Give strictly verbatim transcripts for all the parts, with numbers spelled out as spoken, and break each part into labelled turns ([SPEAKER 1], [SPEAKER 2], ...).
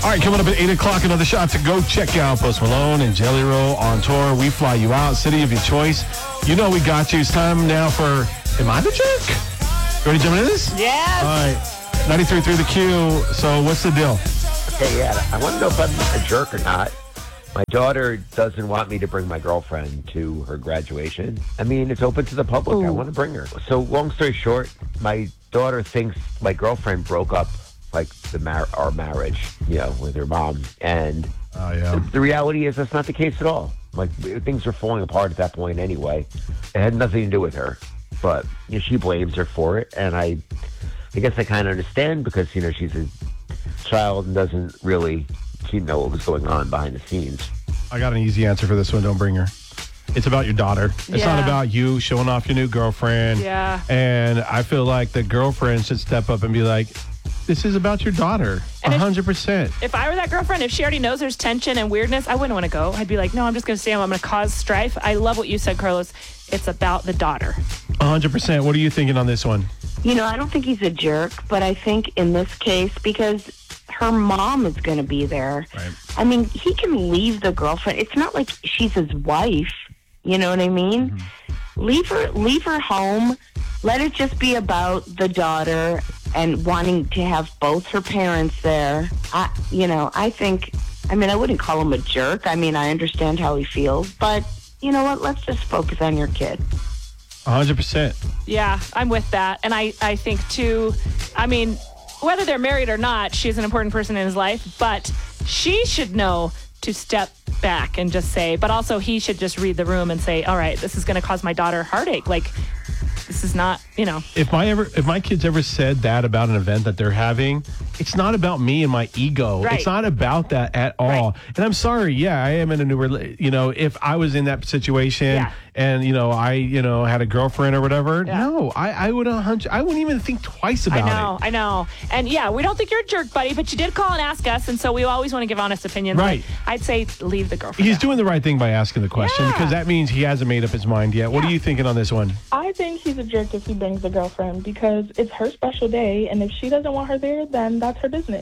[SPEAKER 1] All right, coming up at eight o'clock, another shot to go check out Post Malone and Jelly Roll on tour. We fly you out, city of your choice. You know we got you. It's time now for Am I the Jerk? Ready to jump into this?
[SPEAKER 2] Yes.
[SPEAKER 1] All right, ninety-three point three The Q. So what's the deal?
[SPEAKER 3] Hey, yeah, I want to know if I'm a jerk or not. My daughter doesn't want me to bring my girlfriend to her graduation. I mean, it's open to the public. Ooh. I want to bring her. So long story short, my daughter thinks my girlfriend broke up like the mar- our marriage, you know, with her mom. And
[SPEAKER 1] oh, yeah.
[SPEAKER 3] the, the reality is that's not the case at all. Like, things were falling apart at that point anyway. It had nothing to do with her. But you know, she blames her for it. And I, I guess I kind of understand because, you know, she's a child and doesn't really she know what was going on behind the scenes.
[SPEAKER 1] I got an easy answer for this one. Don't bring her. It's about your daughter. It's
[SPEAKER 2] yeah.
[SPEAKER 1] not about you showing off your new girlfriend.
[SPEAKER 2] Yeah.
[SPEAKER 1] And I feel like the girlfriend should step up and be like, this is about your daughter.
[SPEAKER 2] And
[SPEAKER 1] one hundred percent.
[SPEAKER 2] If, if I were that girlfriend, if she already knows there's tension and weirdness, I wouldn't want to go. I'd be like, no, I'm just going to stay home. I'm going to cause strife. I love what you said, Carlos. It's about the daughter.
[SPEAKER 1] one hundred percent. What are you thinking on this one?
[SPEAKER 4] You know, I don't think he's a jerk, but I think in this case, because her mom is going to be there.
[SPEAKER 1] Right.
[SPEAKER 4] I mean, he can leave the girlfriend. It's not like she's his wife. You know what I mean? Mm-hmm. Leave her, leave her home. Let it just be about the daughter and wanting to have both her parents there. I, you know, I think, I mean, I wouldn't call him a jerk. I mean, I understand how he feels, but you know what? Let's just focus on your kid.
[SPEAKER 1] one hundred percent.
[SPEAKER 2] Yeah, I'm with that. And I, I think, too, I mean, whether they're married or not, she's an important person in his life, but she should know to step back and just say, but also he should just read the room and say, all right, this is going to cause my daughter heartache. Like, this is not, you know.
[SPEAKER 1] If my ever, if my kids ever said that about an event that they're having, it's not about me and my ego.
[SPEAKER 2] Right.
[SPEAKER 1] It's not about that at all. Right. And I'm sorry. Yeah, I am in a new, rela- you know, if I was in that situation
[SPEAKER 2] yeah.
[SPEAKER 1] and, you know, I, you know, had a girlfriend or whatever,
[SPEAKER 2] yeah.
[SPEAKER 1] no, I, I would, a hundred, I wouldn't even think twice about it.
[SPEAKER 2] I know,
[SPEAKER 1] it.
[SPEAKER 2] I know. And yeah, we don't think you're a jerk, buddy, but you did call and ask us. And so we always want to give honest opinions.
[SPEAKER 1] Right.
[SPEAKER 2] Like, I'd say leave the girlfriend.
[SPEAKER 1] He's
[SPEAKER 2] out.
[SPEAKER 1] doing the right thing by asking the question
[SPEAKER 2] Yeah.
[SPEAKER 1] because that means he hasn't made up his mind yet. What
[SPEAKER 2] Yeah.
[SPEAKER 1] are you thinking on this one?
[SPEAKER 5] I think he's a jerk if he brings the girlfriend because it's her special day, and if she doesn't want her there, then that's her business.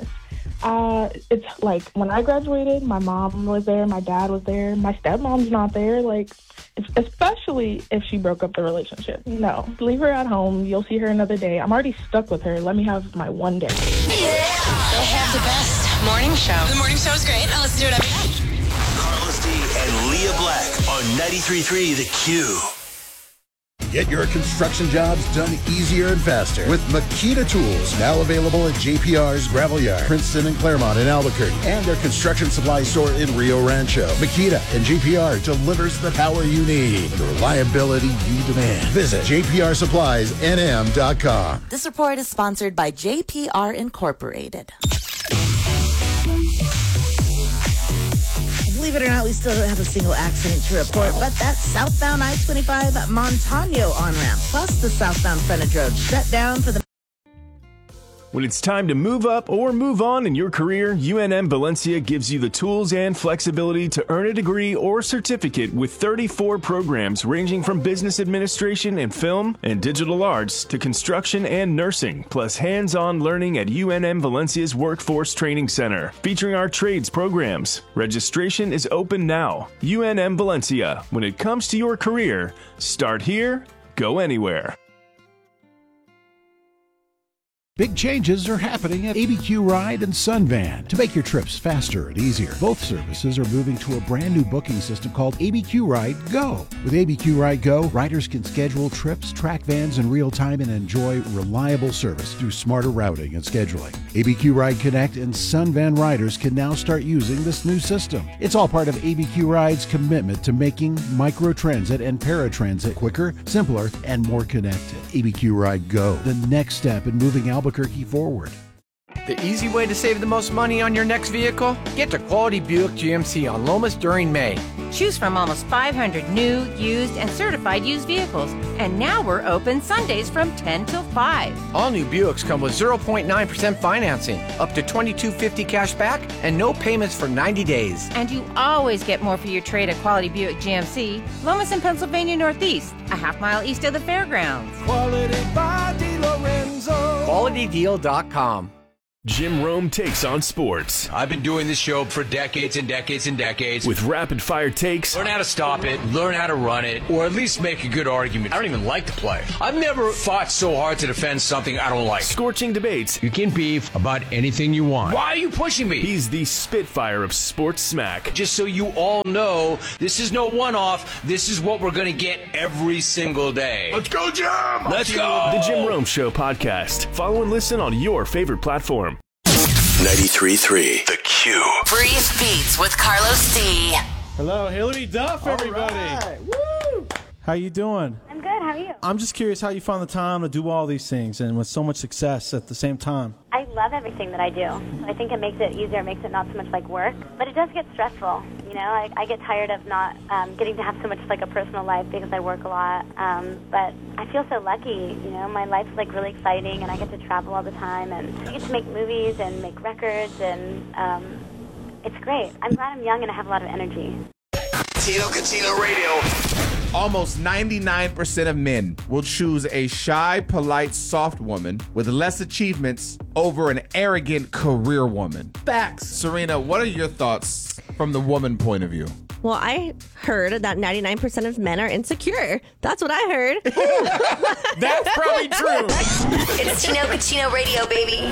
[SPEAKER 5] Uh, it's like when I graduated, my mom was there, my dad was there, my stepmom's not there. Like, especially if she broke up the relationship. No, leave her at home. You'll see her another day. I'm already stuck with her. Let me have my one day.
[SPEAKER 6] Yeah. They have the best morning show. The morning show is great. I listen to it every day.
[SPEAKER 7] Carlos D and Leah Black on ninety-three point three The Q.
[SPEAKER 8] Get your construction jobs done easier and faster with Makita Tools, now available at J P R's Gravel Yard, Princeton and Claremont in Albuquerque, and their construction supply store in Rio Rancho. Makita and J P R delivers the power you need, the reliability you demand. Visit j p r supplies n m dot com.
[SPEAKER 9] This report is sponsored by J P R Incorporated. Believe it or not, we still don't have a single accident to report, but that's southbound I twenty-five Montano on-ramp, plus the southbound frontage road shut down for the...
[SPEAKER 10] When it's time to move up or move on in your career, U N M Valencia gives you the tools and flexibility to earn a degree or certificate with thirty-four programs ranging from business administration and film and digital arts to construction and nursing, plus hands-on learning at U N M Valencia's Workforce Training Center, featuring our trades programs. Registration is open now. U N M Valencia. When it comes to your career, start here, go anywhere.
[SPEAKER 11] Big changes are happening at A B Q Ride and Sunvan to make your trips faster and easier. Both services are moving to a brand new booking system called A B Q Ride Go. With A B Q Ride Go, riders can schedule trips, track vans in real time, and enjoy reliable service through smarter routing and scheduling. A B Q Ride Connect and Sunvan riders can now start using this new system. It's all part of A B Q Ride's commitment to making microtransit and paratransit quicker, simpler, and more connected. A B Q Ride Go, the next step in moving Albuquerque forward.
[SPEAKER 12] The easy way to save the most money on your next vehicle? Get to Quality Buick G M C on Lomas during May.
[SPEAKER 13] Choose from almost five hundred new, used, and certified used vehicles. And now we're open Sundays from ten till five.
[SPEAKER 12] All new Buicks come with zero point nine percent financing, up to twenty-two fifty cash back, and no payments for ninety days.
[SPEAKER 13] And you always get more for your trade at Quality Buick G M C, Lomas in Pennsylvania Northeast, a half mile east of the fairgrounds.
[SPEAKER 12] Quality by DeLorenzo. quality deal dot com.
[SPEAKER 10] Jim Rome Takes on Sports.
[SPEAKER 14] I've been doing this show for decades and decades and decades.
[SPEAKER 10] With rapid-fire takes.
[SPEAKER 14] Learn how to stop it, learn how to run it, or at least make a good argument. I don't even like the play. I've never fought so hard to defend something I don't like.
[SPEAKER 10] Scorching debates.
[SPEAKER 14] You can beef about anything you want. Why are you pushing me?
[SPEAKER 10] He's the Spitfire of sports smack.
[SPEAKER 14] Just so you all know, this is no one-off. This is what we're going to get every single day.
[SPEAKER 7] Let's go, Jim!
[SPEAKER 14] Let's go!
[SPEAKER 10] The Jim Rome Show podcast. Follow and listen on your favorite platform.
[SPEAKER 7] ninety-three point three The Q.
[SPEAKER 6] Brief Beats with Carlos D.
[SPEAKER 15] Hello, Hillary Duff, everybody.
[SPEAKER 16] Right. Woo!
[SPEAKER 15] How you doing?
[SPEAKER 16] I'm good. How are you?
[SPEAKER 15] I'm just curious how you found the time to do all these things and with so much success at the same time.
[SPEAKER 16] I love everything that I do. I think it makes it easier, it makes it not so much like work, but it does get stressful. You know, I, I get tired of not um, getting to have so much like a personal life because I work a lot. Um, but I feel so lucky. You know, my life's like really exciting, and I get to travel all the time, and I get to make movies and make records, and um, it's great. I'm glad I'm young and I have a lot of energy.
[SPEAKER 7] Tino Catino Radio.
[SPEAKER 17] Almost ninety-nine percent of men will choose a shy, polite, soft woman with less achievements over an arrogant career woman. Facts. Serena, what are your thoughts from the woman point of view?
[SPEAKER 18] Well, I heard that ninety-nine percent of men are insecure. That's what I heard.
[SPEAKER 17] That's probably true.
[SPEAKER 6] It's Tino Catino Radio, baby.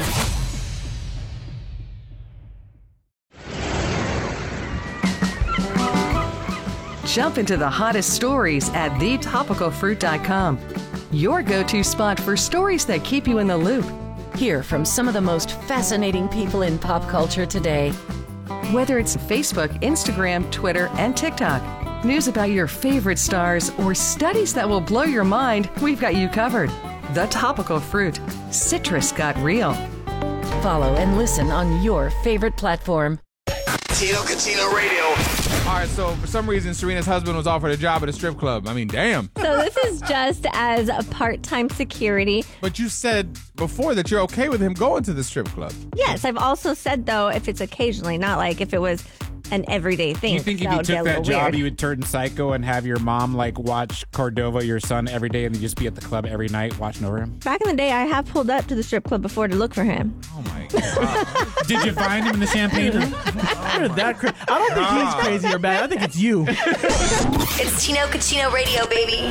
[SPEAKER 19] Jump into the hottest stories at the topical fruit dot com. Your go-to spot for stories that keep you in the loop. Hear from some of the most fascinating people in pop culture today. Whether it's Facebook, Instagram, Twitter, and TikTok, news about your favorite stars, or studies that will blow your mind, we've got you covered. The Topical Fruit. Citrus got real. Follow and listen on your favorite platform.
[SPEAKER 7] Tino Catino Radio.
[SPEAKER 17] All right, so for some reason, Serena's husband was offered a job at a strip club. I mean, damn.
[SPEAKER 18] So this is just as a part-time security.
[SPEAKER 17] But you said before that you're okay with him going to the strip club.
[SPEAKER 18] Yes, I've also said, though, if it's occasionally, not like if it was an everyday thing.
[SPEAKER 20] You think if you took that job, weird. You would turn psycho and have your mom, like, watch Cordova, your son, every day, and then just be at the club every night watching over him?
[SPEAKER 18] Back in the day, I have pulled up to the strip club before to look for him.
[SPEAKER 17] Oh, my God.
[SPEAKER 20] Did you find him in the champagne room?
[SPEAKER 15] You're that cra- I don't think he's crazy or bad. I think it's you.
[SPEAKER 6] It's Tino Catino Radio, baby.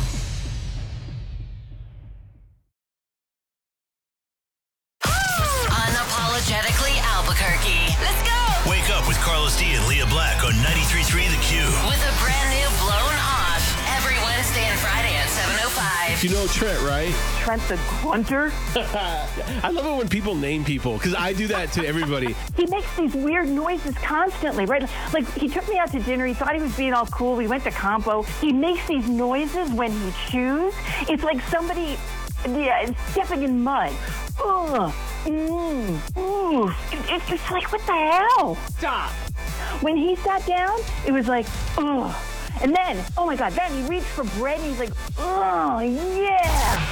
[SPEAKER 6] Unapologetically Albuquerque. Let's go.
[SPEAKER 7] Wake up with Carlos D and Leah Black on ninety-three point three The Q.
[SPEAKER 6] With a brand new Blown Off every Wednesday and Friday at seven oh five.
[SPEAKER 1] You know Trent, right?
[SPEAKER 21] Trent the Grunter?
[SPEAKER 1] I love it when people name people, because I do that to everybody.
[SPEAKER 21] He makes these weird noises constantly, right? Like, he took me out to dinner. He thought he was being all cool. We went to Campo. He makes these noises when he chews. It's like somebody, yeah, stepping in mud. Ugh. Mm. Ooh. It, it's just like, what the hell? Stop. When he sat down, it was like, ugh. And then, oh my God, then he reached for bread and he's like, oh, yeah.